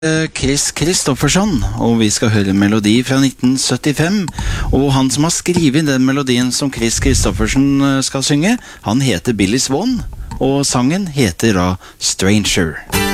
Chris Kristofferson, og vi skal høre en melodi fra 1975. Og han som har skrevet den melodien som Chris Kristofferson skal synge, han heter Billy Swan, og sangen heter da Stranger.